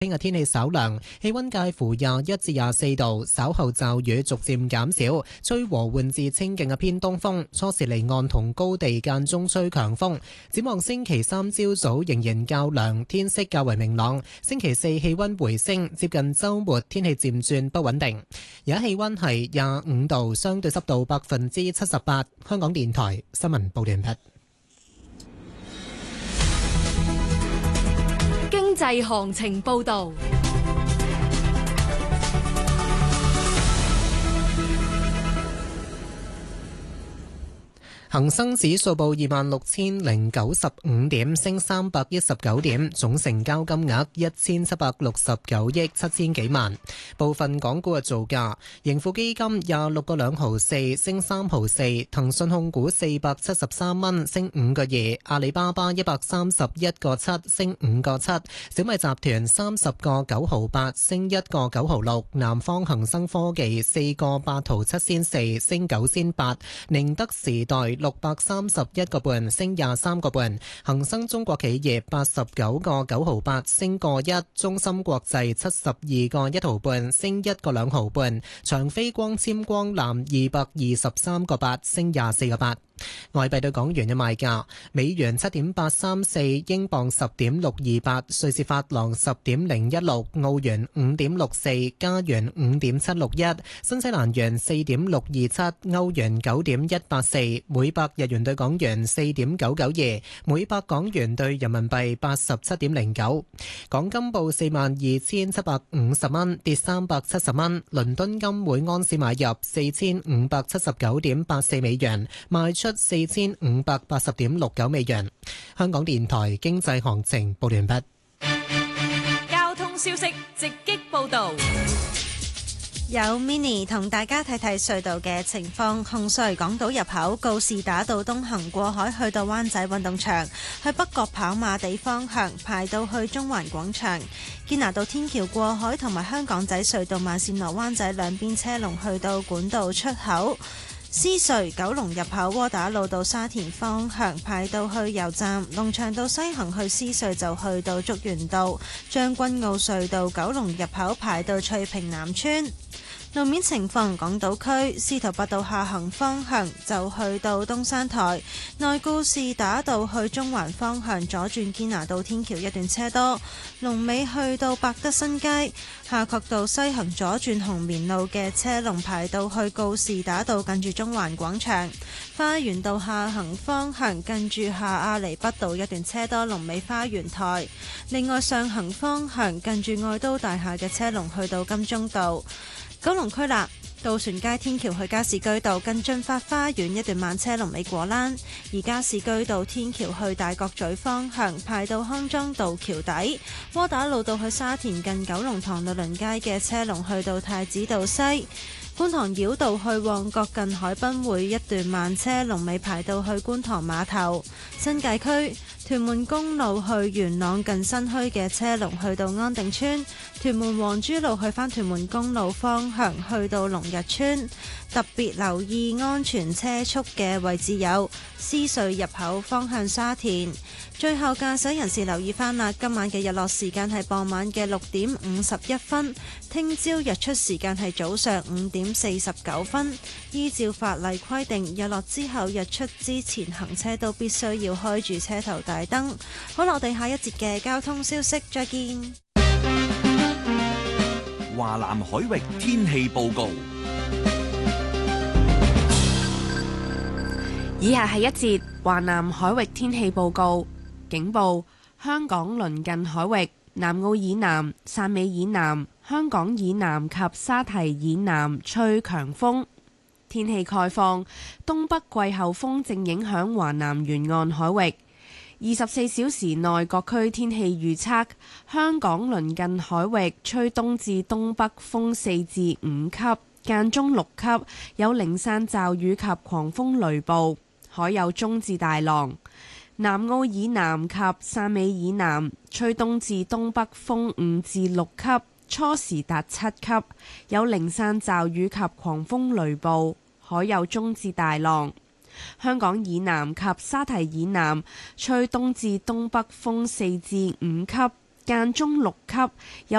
聽日天氣稍涼，氣溫介乎21至24度，稍後驟雨逐漸減少，吹和緩至清勁嘅偏東風，初時離岸同高地間中吹強風。展望星期三朝早仍然較涼，天色較為明朗。星期四氣溫回升，接近週末天氣漸轉不穩定。而家氣溫係25度，相對濕度78%。香港電台新聞報道完畢。 經濟行情報道。恒生指數報26,095點，升319點，總成交金額1769億7000幾萬。部分港股嘅造價：盈富基金26個2毫4，升3毫4；騰訊控股473蚊，升5個2；阿里巴巴131個7，升5個7；小米集團30個9毫8，升1個9毫6；南方恒生科技4個8毫7仙4，升9仙8；寧德時代631個半，升23個半；恒生中國企業89個9毫8，升個1；中芯國際72個1毫半，升1個2毫半；長飛光纖光纜223個8，升24個8。外幣對港元嘅賣價：美元7.834，英鎊10.628，瑞士法郎10.016，澳元5.64，加元5.761，新西蘭元4.627，歐元9.184，每百日元對港元4.992，每百港元對人民幣87.09。港金報42,750蚊，跌370蚊。倫敦金每安士買入4,579.84美元，賣出4,580.69美元。香港電台經濟行情報完畢。 交通消息直擊報道。 有 Mini 同大家睇睇隧道嘅情況。紅隧港島入口告士打道東行過海去到灣仔運動場，去北角跑馬地方向排到去中環廣場。堅拿道天橋過海同埋香港仔隧道慢線落灣仔兩邊車龍去到管道出口。獅隧九龍入口窩打老道沙田方向排到去油站，龍翔道西行去獅隧就去到竹園道。將軍澳隧道九龍入口排到翠屏南村。路面情況，港島區司徒拔道下行方向就去到東山台，內告士打道去中環方向左轉堅拿道天橋一段車多，龍尾去到百德新街。夏慤道西行左轉紅棉路嘅車龍排到去告士打道近住中環廣場。花園道下行方向近住下亞厘畢道一段車多，龍尾花園台。另外上行方向近住愛都大廈嘅車龍去到金鐘道。九龍區啦，渡船街天橋去加士居道近駿發花園一段慢車龍尾果欄，而加士居道天橋去大角咀方向排到康莊道橋底。窩打老道去沙田近九龍塘律倫街嘅車龍去到太子道西。觀塘繞道去旺角近海濱會一段慢車龍尾排到去觀塘碼頭。新界區屯門公路去元朗近新墟嘅車龍去到安定村。屯門黃珠路去返屯門公路方向去到龍日村。特別留意安全車速嘅位置有獅隧入口方向沙田。最後駕駛人士留意返啦，今晚嘅日落時間係傍晚嘅6:51，聽朝日出時間係早上5:49。依照法例規定，日落之後日出之前行車都必須要開住車頭大燈。好啦，我哋下一節嘅交通消息再見。 華南海域天氣報告。 以下係一節華南海域天氣報告。警報：香港鄰近海域、南澳以南、汕尾以南、香港以南及沙堤以南吹強風。天氣概況：東北季候風正影響華南沿岸海域。24小時內各區天氣預測：香港鄰近海域吹東至東北風4至5級，間中6級，有零散驟雨及狂風雷暴，海有中至大浪。南澳以南及汕尾以南吹東至東北風5至6級，初時達7級，有零散驟雨及狂風雷暴，海有中至大浪。香港以南及沙堤以南吹東至東北風4至5級， 間中6級，有